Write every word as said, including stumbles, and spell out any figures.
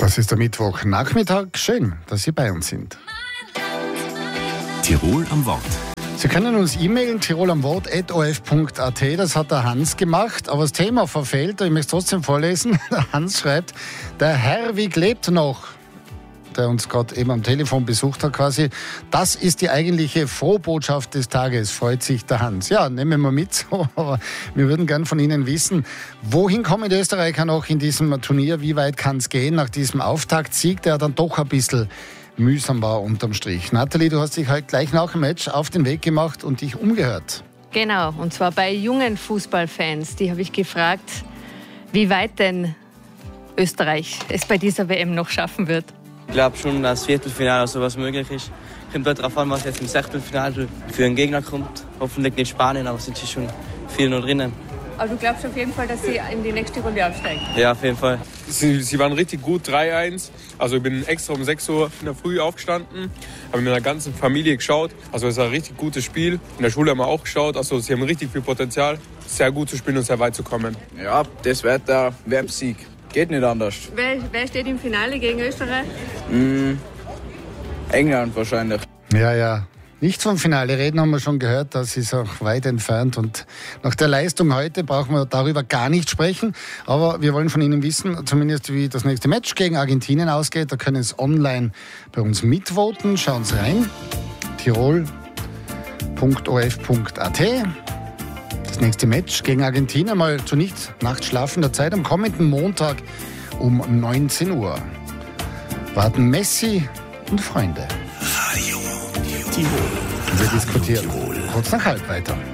Das ist der Mittwochnachmittag. Schön, dass Sie bei uns sind. Tirol am Wort. Sie können uns e-mailen, tirol am wort at o f punkt a t. Das hat der Hans gemacht, aber das Thema verfehlt. Ich möchte es trotzdem vorlesen. Der Hans schreibt, der Herwig lebt noch, der uns gerade eben am Telefon besucht hat quasi. Das ist die eigentliche Frohbotschaft des Tages, freut sich der Hans. Ja, nehmen wir mit so, aber wir würden gern von Ihnen wissen, wohin kommen die Österreicher noch in diesem Turnier? Wie weit kann es gehen nach diesem Auftaktsieg, der dann doch ein bisschen mühsam war unterm Strich? Nathalie, du hast dich halt gleich nach dem Match auf den Weg gemacht und dich umgehört. Genau, und zwar bei jungen Fußballfans. Die habe ich gefragt, wie weit denn Österreich es bei dieser W M noch schaffen wird. Ich glaube schon, dass Viertelfinale so was möglich ist. Kommt darauf an, was jetzt im Sechtelfinale für einen Gegner kommt. Hoffentlich nicht Spanien, aber sind sie schon viel noch drinnen. Aber du glaubst auf jeden Fall, dass sie in die nächste Runde aufsteigen? Ja, auf jeden Fall. Sie, sie waren richtig gut, drei eins. Also ich bin extra um sechs Uhr in der Früh aufgestanden, habe mit meiner ganzen Familie geschaut. Also es war ein richtig gutes Spiel. In der Schule haben wir auch geschaut. Also sie haben richtig viel Potenzial, sehr gut zu spielen und sehr weit zu kommen. Ja, das wird der W M-Sieg. Geht nicht anders. Wer, wer steht im Finale gegen Österreich? Mm, England wahrscheinlich. Ja, ja. Nichts vom Finale reden, haben wir schon gehört. Das ist auch weit entfernt. Und nach der Leistung heute brauchen wir darüber gar nicht sprechen. Aber wir wollen von Ihnen wissen, zumindest wie das nächste Match gegen Argentinien ausgeht. Da können Sie online bei uns mitvoten. Schauen Sie rein. tirol punkt o f punkt a t. Das nächste Match gegen Argentinien, mal zu nicht nachtschlafender Zeit, am kommenden Montag um neunzehn Uhr. Warten Messi und Freunde. Tirol. Wir diskutieren kurz nach halb weiter.